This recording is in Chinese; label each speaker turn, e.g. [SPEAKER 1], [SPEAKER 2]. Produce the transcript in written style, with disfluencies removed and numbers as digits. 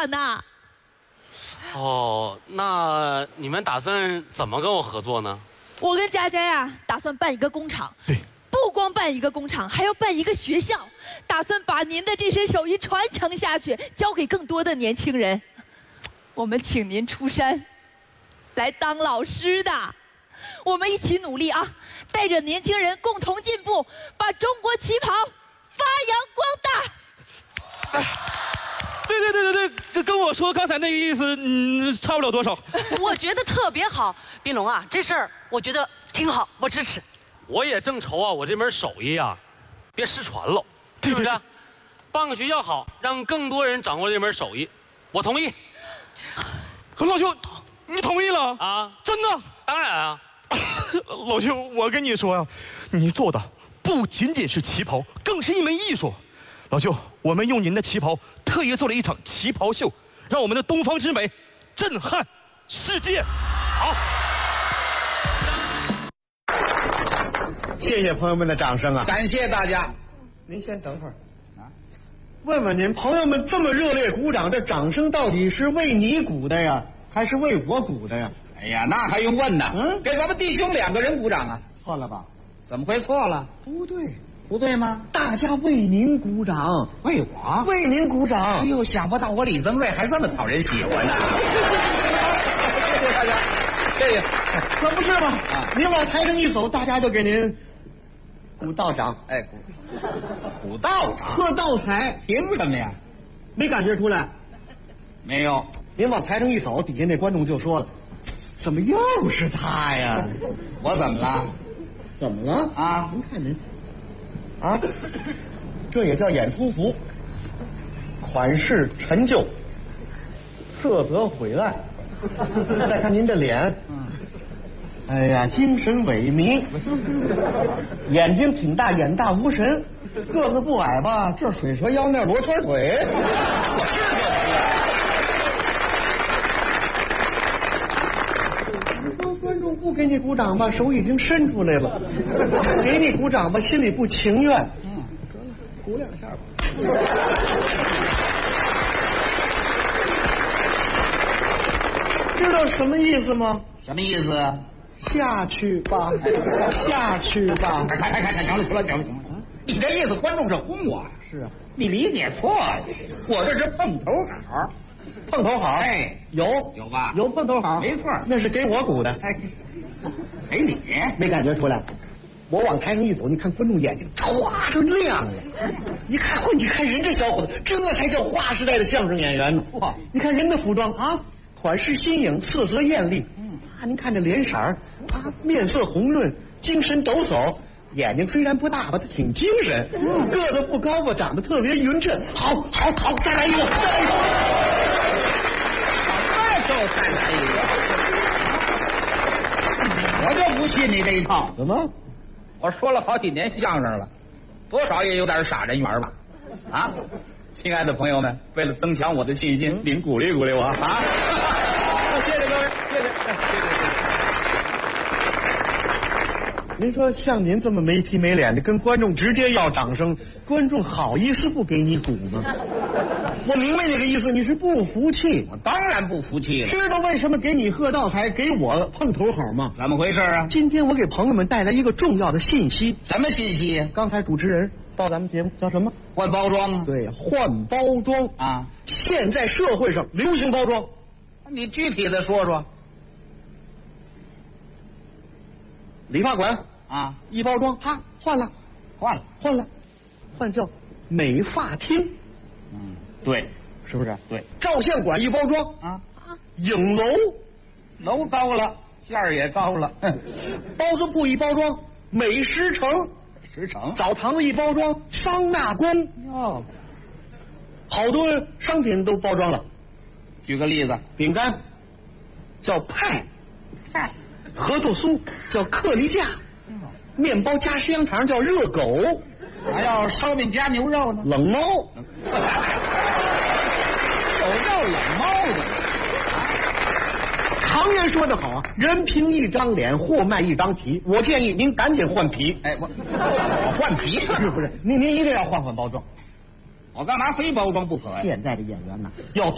[SPEAKER 1] 款呢。
[SPEAKER 2] 哦，那你们打算怎么跟我合作呢？
[SPEAKER 1] 我跟佳佳呀，打算办一个工厂。
[SPEAKER 3] 对，
[SPEAKER 1] 不光办一个工厂，还要办一个学校，打算把您的这身手艺传承下去，教给更多的年轻人。我们请您出山，来当老师的。我们一起努力啊，带着年轻人共同进步，把中国旗袍发扬光大。
[SPEAKER 3] 对，跟我说刚才那个意思，差不了多少。
[SPEAKER 4] 我觉得特别好，斌龙啊，这事儿我觉得挺好，我支持。
[SPEAKER 2] 我也正愁啊，我这门手艺啊，别失传了，是不是？办个学校好，让更多人掌握这门手艺，我同意。
[SPEAKER 3] 老舅，你同意了
[SPEAKER 2] 啊？
[SPEAKER 3] 真的？
[SPEAKER 2] 当然啊。
[SPEAKER 3] 老舅，我跟你说呀，你做的不仅仅是旗袍，更是一门艺术。老舅，我们用您的旗袍特意做了一场旗袍秀，让我们的东方之美震撼世界。好，
[SPEAKER 5] 谢谢朋友们的掌声啊！
[SPEAKER 6] 感谢大家。
[SPEAKER 5] 您先等会儿啊，问问您，朋友们这么热烈鼓掌，这掌声到底是为你鼓的呀，还是为我鼓的呀？
[SPEAKER 6] 哎呀，那还用问呢？给咱们弟兄2个人鼓掌啊！
[SPEAKER 5] 错了吧？
[SPEAKER 6] 怎么会错了？
[SPEAKER 5] 不对，
[SPEAKER 6] 不对吗？
[SPEAKER 5] 大家为您鼓掌，
[SPEAKER 6] 为我？
[SPEAKER 5] 为您鼓掌。
[SPEAKER 6] 哎呦，想不到我李增瑞还这么讨人喜欢呢！谢谢大家，谢谢。
[SPEAKER 5] 可不是嘛！
[SPEAKER 6] 啊，
[SPEAKER 5] 您往台上一走，大家就给您鼓道掌。
[SPEAKER 6] 哎，鼓道掌，
[SPEAKER 5] 喝道彩，
[SPEAKER 6] 凭什么呀？
[SPEAKER 5] 没感觉出来？
[SPEAKER 6] 没有。
[SPEAKER 5] 您往台上一走，底下那观众就说了：“怎么又是他呀？”
[SPEAKER 6] 我怎么了？
[SPEAKER 5] 怎么了？
[SPEAKER 6] 啊？
[SPEAKER 5] 您看您，啊，这也叫演出服，款式陈旧，色泽毁烂。再看您这脸，哎呀，精神萎靡，眼睛挺大，眼大无神，个子不矮吧？这水蛇腰，那罗圈腿。我是这个。观众不给你鼓掌吧，手已经伸出来了；给你鼓掌吧，心里不情愿。得了，鼓2下吧。知道什么意思吗？
[SPEAKER 6] 什么意思？
[SPEAKER 5] 下去吧，下去吧。
[SPEAKER 6] 行了，行了。你这意思，观众是轰我？
[SPEAKER 5] 是啊，
[SPEAKER 6] 你理解错了，我这是碰头好。
[SPEAKER 5] 碰头好，
[SPEAKER 6] 哎，
[SPEAKER 5] 有
[SPEAKER 6] 吧？
[SPEAKER 5] 有碰头好，
[SPEAKER 6] 没错，
[SPEAKER 5] 那是给我鼓的。
[SPEAKER 6] 哎，给你
[SPEAKER 5] 没感觉出来？我往台上一走，你看观众眼睛唰就亮了。一看，嚯！你看人这小伙子，这才叫划时代的相声演员呢。
[SPEAKER 6] 哇！
[SPEAKER 5] 你看人的服装啊，款式新颖，色泽艳丽。您看这脸色啊，面色红润，精神抖擞。眼睛虽然不大吧，他挺精神。个子不高吧，长得特别匀称。好，再来一个，再来一个。
[SPEAKER 6] 什么时候再来一个？我就不信你这一套。
[SPEAKER 5] 怎么？
[SPEAKER 6] 我说了好几年相声了，多少也有点傻人缘吧？啊，亲爱的朋友们，为了增强我的信心，您鼓励鼓励我啊！谢谢各位，谢谢。
[SPEAKER 5] 您说像您这么没皮没脸的跟观众直接要掌声，观众好意思不给你鼓吗？我明白你的意思，你是不服气。
[SPEAKER 6] 我当然不服气了。
[SPEAKER 5] 知道为什么给你喝道才给我碰头好吗？
[SPEAKER 6] 怎么回事啊？
[SPEAKER 5] 今天我给朋友们带来一个重要的信息。
[SPEAKER 6] 什么信息？
[SPEAKER 5] 刚才主持人报咱们节目叫什么？
[SPEAKER 6] 换包装啊？
[SPEAKER 5] 对，换包装
[SPEAKER 6] 啊！
[SPEAKER 5] 现在社会上流行包装，
[SPEAKER 6] 你具体的说说。
[SPEAKER 5] 理发馆
[SPEAKER 6] 啊，
[SPEAKER 5] 一包装，啪换了，换叫美发厅。
[SPEAKER 6] 对，
[SPEAKER 5] 是不是？
[SPEAKER 6] 对，
[SPEAKER 5] 照相馆一包装啊，影楼
[SPEAKER 6] 高了，价儿也高了。
[SPEAKER 5] 包子铺一包装，美食城，澡堂子一包装，桑拿宫。
[SPEAKER 6] 哦，
[SPEAKER 5] 好多商品都包装了。
[SPEAKER 6] 举个例子，
[SPEAKER 5] 饼干叫派，核桃酥叫克力架，面包加石香肠叫热狗，
[SPEAKER 6] 还要烧饼加牛肉呢，
[SPEAKER 5] 冷猫。
[SPEAKER 6] 手叫冷猫的。
[SPEAKER 5] 常言说得好啊，人凭一张脸，货卖一张皮。我建议您赶紧换皮。
[SPEAKER 6] 哎，我换皮
[SPEAKER 5] 是不是？您一定要换包装。
[SPEAKER 6] 我干嘛非包装不可呀？
[SPEAKER 5] 现在的演员呢，要